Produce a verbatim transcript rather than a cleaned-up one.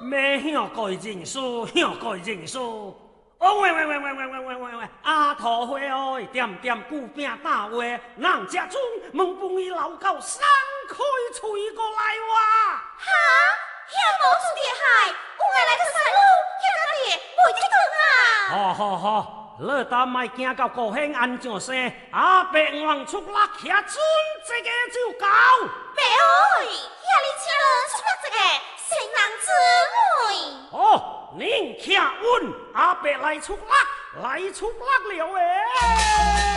咩向改人数，向改人数。哦喂喂喂喂喂喂喂喂喂！阿桃花哎，点点久病打话，人家中问本伊老狗散开吹过来哇！ 哈，遐无事的害，有爱来个山路，遐个地袂得疼啊！ 好好好，你当卖惊到高兴安怎生？阿伯望出力遐准这个就够。 伯哎，遐里请人出力一个，成人姊妹。 哦。您请稳，阿伯来出力，来出力了诶！